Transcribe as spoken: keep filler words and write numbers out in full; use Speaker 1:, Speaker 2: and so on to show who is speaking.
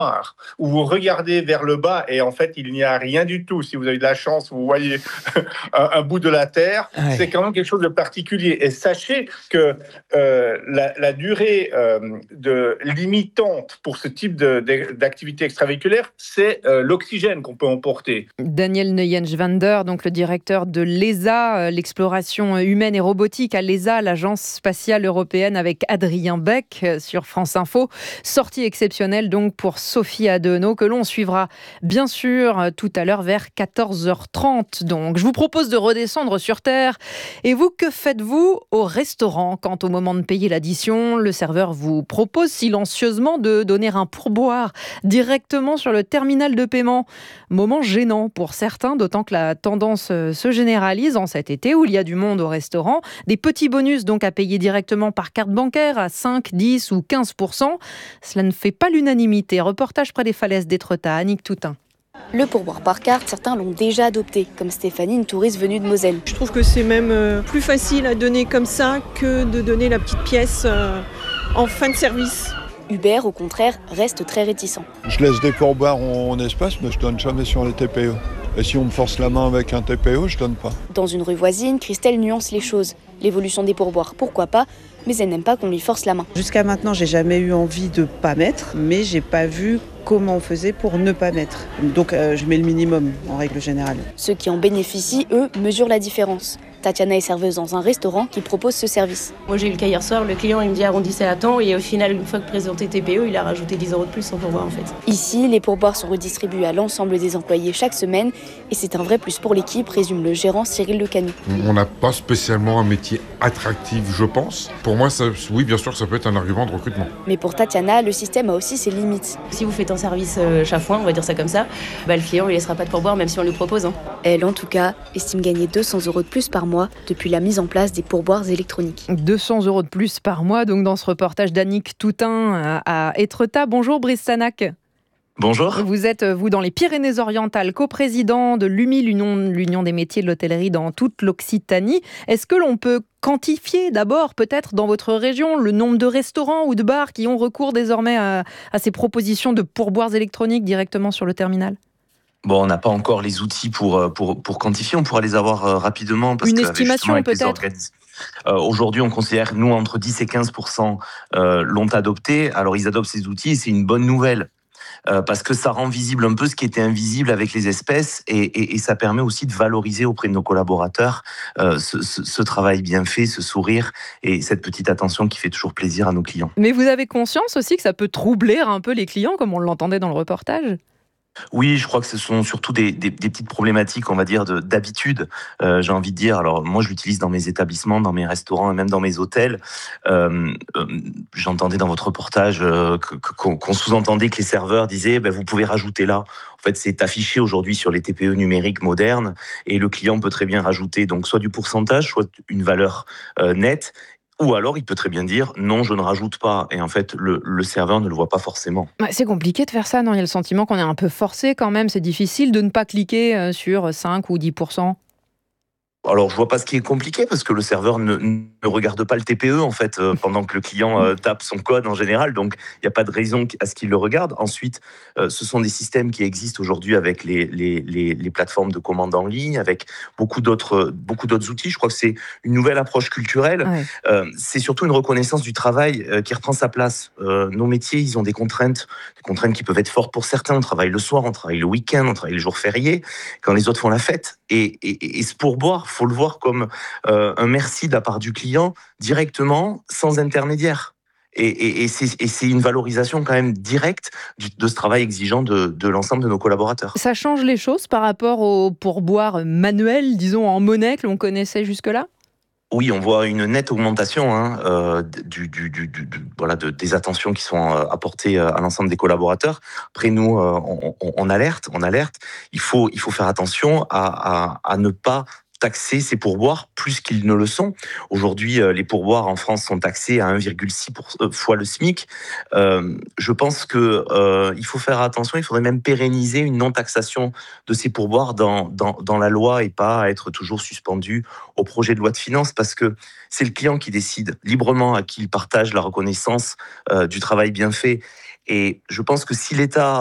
Speaker 1: où vous regardez vers le bas et en fait il n'y a rien du tout. Si vous avez de la chance, vous voyez un, un bout de la terre.
Speaker 2: Ouais.
Speaker 1: C'est quand même quelque chose de particulier. Et sachez que euh, la, la durée euh, de limitante pour ce type de, de, d'activité extravéhiculaire, c'est euh, l'oxygène qu'on peut emporter.
Speaker 2: Daniel Neuenschwander, donc le directeur de l'E S A, l'exploration humaine et robotique à l'E S A, l'agence spatiale européenne, avec Adrien Beck sur France Info. Sortie exceptionnelle donc pour Sophie Adenau, que l'on suivra bien sûr tout à l'heure vers quatorze heures trente. Donc je vous propose de redescendre sur Terre. Et vous, que faites-vous au restaurant quand au moment de payer l'addition, le serveur vous propose silencieusement de donner un pourboire directement sur le terminal de paiement? Moment gênant pour certains, d'autant que la tendance se généralise en cet été où il y a du monde au restaurant. Des petits bonus donc à payer directement par carte bancaire à cinq, dix ou quinze pour cent. Cela ne fait pas l'unanimité. Reportage près des falaises d'Étretat, Annick Toutain.
Speaker 3: Le pourboire par carte, certains l'ont déjà adopté, comme Stéphanie, une touriste venue de Moselle.
Speaker 4: Je trouve que c'est même plus facile à donner comme ça que de donner la petite pièce en fin de service.
Speaker 3: Hubert, au contraire, reste très réticent.
Speaker 5: Je laisse des pourboires en, en espace, mais je donne jamais sur les T P E. Et si on me force la main avec un T P E, je donne pas.
Speaker 3: Dans une rue voisine, Christelle nuance les choses. L'évolution des pourboires, pourquoi pas, mais elle n'aime pas qu'on lui force la main.
Speaker 6: Jusqu'à maintenant, j'ai jamais eu envie de pas mettre, mais j'ai pas vu comment on faisait pour ne pas mettre. Donc euh, je mets le minimum en règle générale.
Speaker 3: Ceux qui en bénéficient, eux, mesurent la différence. Tatiana est serveuse dans un restaurant qui propose ce service.
Speaker 7: Moi j'ai eu le cas hier soir, le client il me dit arrondissez à temps et au final une fois que présenté T P E, il a rajouté dix euros de plus en pourboire en fait.
Speaker 3: Ici, les pourboires sont redistribués à l'ensemble des employés chaque semaine et c'est un vrai plus pour l'équipe, résume le gérant Cyril Lecanu.
Speaker 8: On n'a pas spécialement un métier attractif, je pense. Pour moi, ça, oui bien sûr ça peut être un argument de recrutement.
Speaker 3: Mais pour Tatiana, le système a aussi ses limites.
Speaker 7: Si vous faites un service euh, chafouin, on va dire ça comme ça, bah, le client il laissera pas de pourboire même si on lui propose. Hein.
Speaker 3: Elle en tout cas estime gagner deux cents euros de plus par mois depuis la mise en place des pourboires électroniques.
Speaker 2: deux cents euros de plus par mois, donc dans ce reportage d'Annick Toutain à Étretat. Bonjour Brice Sanac.
Speaker 9: Bonjour.
Speaker 2: Vous êtes, vous, dans les Pyrénées-Orientales, coprésident de l'U M I, l'Union, l'Union des métiers de l'hôtellerie dans toute l'Occitanie. Est-ce que l'on peut quantifier d'abord, peut-être, dans votre région, le nombre de restaurants ou de bars qui ont recours désormais à, à ces propositions de pourboires électroniques directement sur le terminal ?
Speaker 9: Bon, on n'a pas encore les outils pour, pour, pour quantifier, on pourra les avoir euh, rapidement. Parce
Speaker 2: Une
Speaker 9: que,
Speaker 2: estimation
Speaker 9: avec
Speaker 2: peut-être
Speaker 9: organis... euh, Aujourd'hui, on considère, nous, entre dix et quinze pour cent euh, l'ont adopté. Alors, ils adoptent ces outils et c'est une bonne nouvelle. Euh, parce que ça rend visible un peu ce qui était invisible avec les espèces et, et, et ça permet aussi de valoriser auprès de nos collaborateurs euh, ce, ce, ce travail bien fait, ce sourire et cette petite attention qui fait toujours plaisir à nos clients.
Speaker 2: Mais vous avez conscience aussi que ça peut troubler un peu les clients, comme on l'entendait dans le reportage ?
Speaker 9: Oui, je crois que ce sont surtout des, des, des petites problématiques, on va dire, de, d'habitude, euh, j'ai envie de dire. Alors, moi, je l'utilise dans mes établissements, dans mes restaurants et même dans mes hôtels. Euh, euh, j'entendais dans votre reportage euh, que, qu'on, qu'on sous-entendait que les serveurs disaient ben, « vous pouvez rajouter là ». En fait, c'est affiché aujourd'hui sur les T P E numériques modernes et le client peut très bien rajouter donc soit du pourcentage, soit une valeur euh, nette. Ou alors, il peut très bien dire « non, je ne rajoute pas ». Et en fait, le, le serveur ne le voit pas forcément.
Speaker 2: Ouais, c'est compliqué de faire ça, non ? Il y a le sentiment qu'on est un peu forcé quand même. C'est difficile de ne pas cliquer sur cinq ou dix pour cent.
Speaker 9: Alors, je vois pas ce qui est compliqué parce que le serveur ne, ne regarde pas le T P E en fait euh, pendant que le client euh, tape son code en général. Donc, il n'y a pas de raison à ce qu'il le regarde. Ensuite, euh, ce sont des systèmes qui existent aujourd'hui avec les, les, les, les plateformes de commande en ligne, avec beaucoup d'autres, beaucoup d'autres outils. Je crois que c'est une nouvelle approche culturelle.
Speaker 2: Ouais.
Speaker 9: Euh, c'est surtout une reconnaissance du travail euh, qui reprend sa place. Euh, nos métiers, ils ont des contraintes, des contraintes qui peuvent être fortes pour certains. On travaille le soir, on travaille le week-end, on travaille les jours fériés, quand les autres font la fête. Et, et, et ce pourboire, faut le voir comme euh, un merci de la part du client directement, sans intermédiaire. Et, et, et, c'est, et c'est une valorisation quand même directe du, de ce travail exigeant de, de l'ensemble de nos collaborateurs.
Speaker 2: Ça change les choses par rapport au pourboire manuel, disons en monnaie, que l'on connaissait jusque-là ?
Speaker 9: Oui, on voit une nette augmentation hein, euh, du, du, du, du, voilà, de, des attentions qui sont euh, apportées à l'ensemble des collaborateurs. Après, nous, euh, on, on, on alerte, on alerte. Il faut, il faut faire attention à, à, à ne pas taxer ces pourboires plus qu'ils ne le sont. Aujourd'hui, euh, les pourboires en France sont taxés à un virgule six fois le SMIC. Euh, je pense que euh, il faut faire attention. Il faudrait même pérenniser une non-taxation de ces pourboires dans, dans, dans la loi et pas être toujours suspendu au projet de loi de finances parce que c'est le client qui décide librement à qui il partage la reconnaissance euh, du travail bien fait. Et je pense que si l'État